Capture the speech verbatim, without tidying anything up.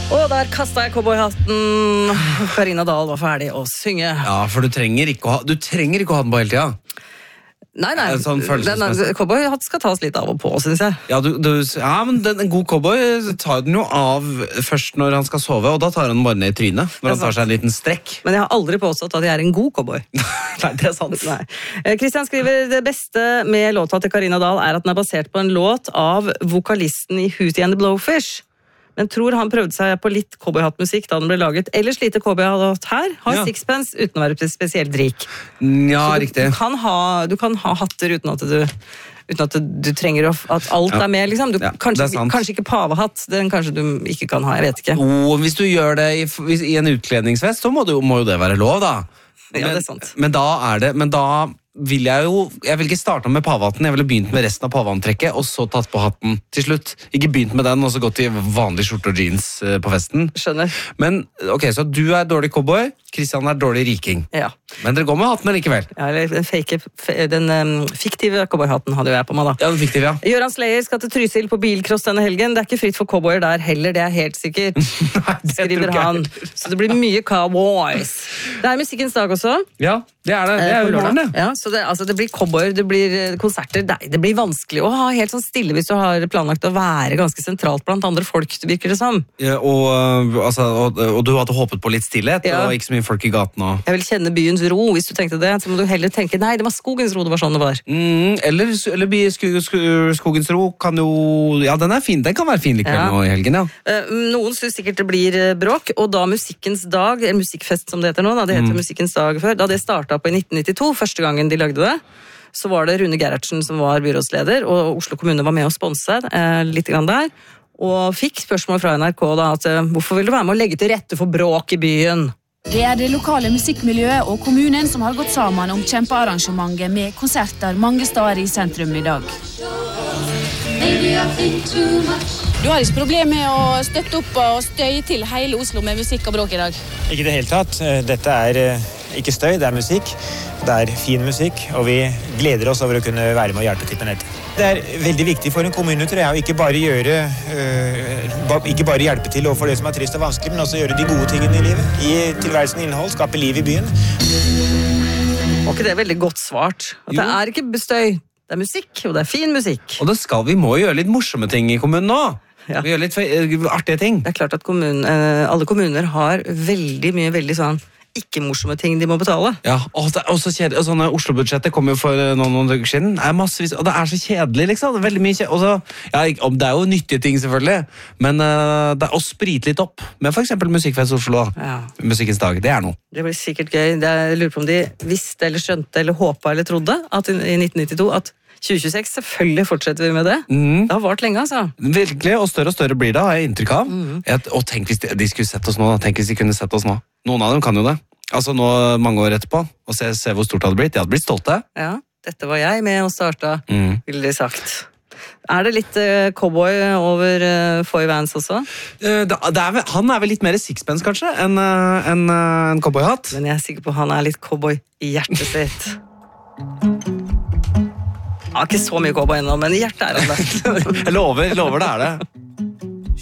Og der kastet jeg cowboyhatten. Karina Dahl var ferdig å synge. Ja, for du trenger ikke å ha, du trenger ikke å ha den på hele tiden. Nei, nei, sånn den cowboyhatt skal tas litt av og på, synes jeg. Ja, du, du, ja men den, en god cowboy tar den jo av først når han skal sove, og da tar han den bare ned i trynet, når han tar seg en liten strekk. Men jeg har aldri påstått at jeg er en god cowboy. Nei, det er sant. Nei. Kristian skriver, det beste med låta til Karina Dahl er at den er basert på en låt av vokalisten i Hootie and the Blowfish. Men tror han prøvde seg på litt cowboyhattmusikk da den ble laget. Ellers lite cowboyhatt her, har ja. Sixpence uten å være spesielt rik. Ja, du, riktig. Du kan, ha, du kan ha hatter uten at du, uten at du, du trenger å, at alt ja. Er med, liksom. Du, ja, kanskje, kanskje ikke pavehatt, den kanskje du ikke kan ha, jeg vet ikke. Oh, hvis du gjør det i, i en utkledningsfest, så må, du, må jo det være lov, da. Men, ja, det er sant. Men da er det, men da vil jeg jo, jeg vil ikke starte med pavehatten, jeg ville begynt med resten av paveantrekket, og så tatt på hatten til slutt. Ikke begynt med den, og så gått i vanlig skjorte og jeans på festen. Skjønner. Men, ok, så du er dårlig cowboy, Kristian er dårlig riking. Ja. Men dere går med hatten likevel. Ja, eller den, fake, den um, fiktive cowboyhatten hadde jo jeg på meg da. Ja, den fiktive, ja. Göran Slayer skal til Trysil på bilcross denne helgen. Det er ikke fritt for cowboyer der heller, det er helt sikkert. Nei, det skriver han. Så det blir mye cowboys. Det er musikkens dag også. Ja, det er det. Det er jo morgen, det. Ja, så det, altså, det blir cowboyer, det blir konserter. Nei, det blir vanskelig å ha helt sånn stille hvis du har planlagt å være ganske sentralt blant andre folk, det virker det som. Ja, og, altså, og, og du hadde håpet på litt stillhet, ja. Og ikke så mye folk i gaten. Og... Jeg vil kjenne byens ro, hvis du tenkte det. Så må du heller tenke, nei, det var skogens ro, det var sånn det var. Mm, eller eller skog, skogens ro kan jo... Ja, den er fin, den kan være fin likevel ja. Nå i helgen, ja. Uh, noen synes sikkert det blir bråk, og da musikkens dag, eller musikkfest som det heter nå, da, det heter mm. musikkens dag før, da det startet på i nitten nittito, første gangen de lagde det, så var det Rune Gerhardsen som var byrådsleder, og Oslo kommune var med å sponse uh, litt grann der, og fikk spørsmål fra N R K da, at uh, hvorfor vil du være med å legge til rette for bråk i byen? Det er det lokale musikkmiljøet og kommunen som har gått sammen om kjempearrangementet med konserter mange steder i sentrum i dag. Du har ikke problem med å støtte opp og støy til hele Oslo med musikk og bråk i dag? Ikke det hele tatt. Dette er ikke støy, det er musikk. Det er fin musikk, og vi gleder oss over å kunne være med og hjelpe til med dette. Det er veldig viktig for en kommune, tror jeg, å ikke bare gjøre, øh, ikke bare hjelpe til overfor det som er trist og vanskelig, men også gjøre de gode tingene i livet. Gi tilværelsen innhold, skape liv i byen. Var ikke det veldig godt svart? At det er ikke støy, det er musikk, og det er fin musikk. Og det skal, vi må gjøre litt morsomme ting i kommunen nå. Ja. Vi gjør litt artige ting. Det er klart at kommunen, alle kommuner har veldig mye, veldig sånn ikke-morsomme ting de må betale. Ja, og det er også kjedelig. Sånne Oslo-budsjettet kom jo for noen, noen dager siden. Det er massevis, og det er så kjedelig, liksom. Det er veldig mye kjedelig. Også, ja, det er jo nyttige ting, selvfølgelig, men uh, det er å sprite litt opp. Med for eksempel Musikkfest Oslo, ja. Musikkens dag, det er noe. Det blir sikkert gøy. Det er, jeg lurer på om de visste, eller skjønte, eller håpet, eller trodde, at i nitten nittito, at tjue tjueseks, selvfølgelig fortsetter vi med det. Mm. Det har vart lenge, altså. Virkelig, og større og større blir det, har jeg inntrykk av. Mm. Jeg, og tenk hvis de, de skulle sett oss nå, da. Tenk hvis de kunne sett oss nå. Noen av dem kan jo det. Altså nå mange år etterpå, og se, se hvor stort det hadde blitt. De hadde blitt stolte. Ja, dette var jeg med og startet, mm. ville de sagt. Er det litt uh, cowboy over uh, Foy Vance også? Uh, det, det er vel, han er vel litt mer sixpence, kanskje, enn uh, en, uh, en cowboyhatt. Men jeg er sikker på han er litt cowboy i hjertet sitt. Han har ikke så mye cowboy ennå, men i hjertet er han det. Jeg lover, lover det er det.